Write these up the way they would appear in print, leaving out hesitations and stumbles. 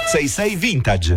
66 Vintage.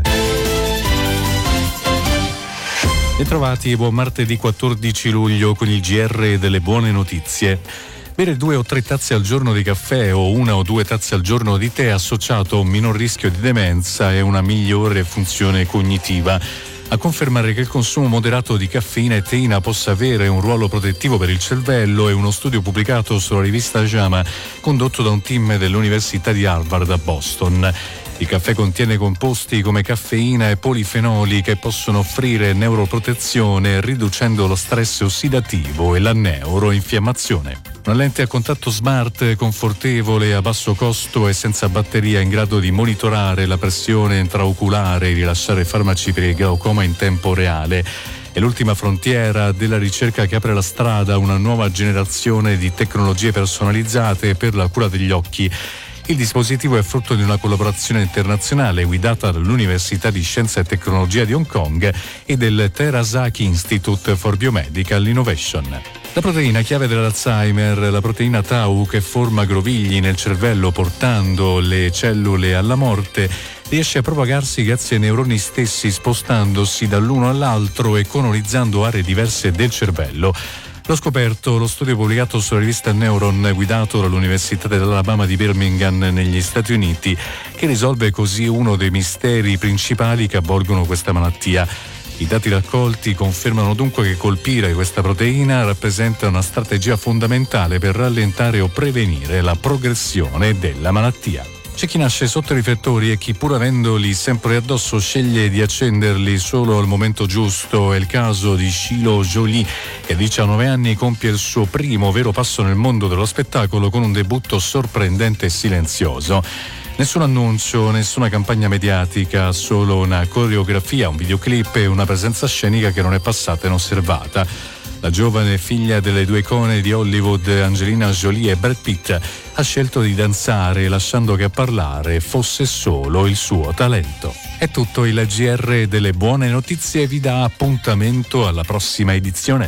Bentrovati e buon martedì 14 luglio con il GR delle buone notizie. Bere 2 o 3 tazze al giorno di caffè o 1 o 2 tazze al giorno di tè associato a un minor rischio di demenza e una migliore funzione cognitiva. A confermare che il consumo moderato di caffeina e teina possa avere un ruolo protettivo per il cervello è uno studio pubblicato sulla rivista JAMA condotto da un team dell'Università di Harvard a Boston. Il caffè contiene composti come caffeina e polifenoli che possono offrire neuroprotezione riducendo lo stress ossidativo e la neuroinfiammazione. Una lente a contatto smart, confortevole, a basso costo e senza batteria in grado di monitorare la pressione intraoculare e rilasciare farmaci per il glaucoma in tempo reale. È l'ultima frontiera della ricerca che apre la strada a una nuova generazione di tecnologie personalizzate per la cura degli occhi. Il dispositivo è frutto di una collaborazione internazionale guidata dall'Università di Scienza e Tecnologia di Hong Kong e del Terasaki Institute for Biomedical Innovation. La proteina chiave dell'Alzheimer, la proteina tau che forma grovigli nel cervello portando le cellule alla morte, riesce a propagarsi grazie ai neuroni stessi spostandosi dall'uno all'altro e colonizzando aree diverse del cervello. L'ho scoperto lo studio pubblicato sulla rivista Neuron guidato dall'Università dell'Alabama di Birmingham negli Stati Uniti, che risolve così uno dei misteri principali che avvolgono questa malattia. I dati raccolti confermano dunque che colpire questa proteina rappresenta una strategia fondamentale per rallentare o prevenire la progressione della malattia. C'è chi nasce sotto i riflettori e chi, pur avendoli sempre addosso, sceglie di accenderli solo al momento giusto. È il caso di Shiloh Jolie, che a 19 anni compie il suo primo vero passo nel mondo dello spettacolo con un debutto sorprendente e silenzioso. Nessun annuncio, nessuna campagna mediatica, solo una coreografia, un videoclip e una presenza scenica che non è passata inosservata. La giovane figlia delle due icone di Hollywood, Angelina Jolie e Brad Pitt, ha scelto di danzare lasciando che a parlare fosse solo il suo talento. È tutto, il GR delle buone notizie vi dà appuntamento alla prossima edizione.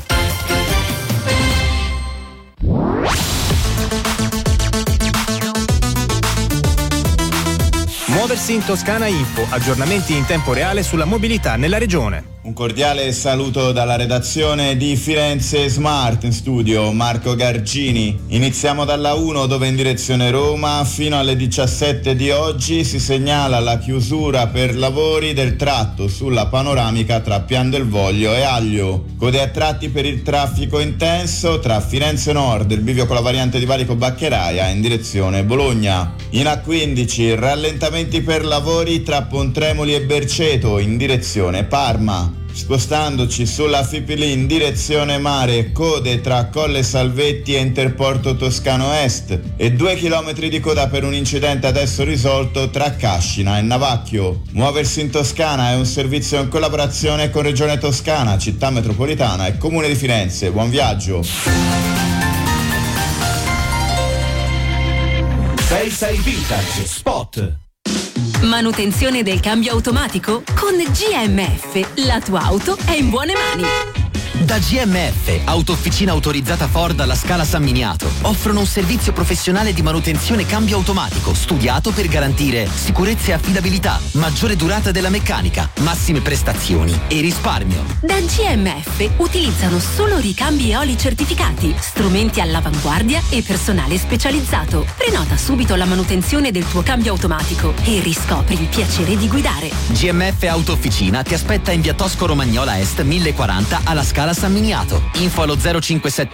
Muoversi in Toscana Info, aggiornamenti in tempo reale sulla mobilità nella regione. Un cordiale saluto dalla redazione di Firenze Smart, in studio Marco Gargini. Iniziamo dalla 1 dove in direzione Roma fino alle 17 di oggi si segnala la chiusura per lavori del tratto sulla panoramica tra Pian del Voglio e Aglio. Code a tratti per il traffico intenso tra Firenze Nord, il bivio con la variante di Valico Baccheraia in direzione Bologna. In A15 rallentamenti per lavori tra Pontremoli e Berceto in direzione Parma. Spostandoci sulla Fipili in direzione mare, code tra Colle Salvetti e Interporto Toscano Est e 2 chilometri di coda per un incidente adesso risolto tra Cascina e Navacchio. Muoversi in Toscana è un servizio in collaborazione con Regione Toscana, Città Metropolitana e Comune di Firenze. Buon viaggio! 66 Vintage Spot. Manutenzione del cambio automatico? Con GMF, la tua auto è in buone mani. Da GMF, autofficina autorizzata Ford alla Scala San Miniato, offrono un servizio professionale di manutenzione cambio automatico studiato per garantire sicurezza e affidabilità, maggiore durata della meccanica, massime prestazioni e risparmio. Da GMF utilizzano solo ricambi e oli certificati, strumenti all'avanguardia e personale specializzato. Prenota subito la manutenzione del tuo cambio automatico e riscopri il piacere di guidare. GMF Autofficina ti aspetta in via Tosco Romagnola Est 1040 alla Scala San Miniato. Info allo 057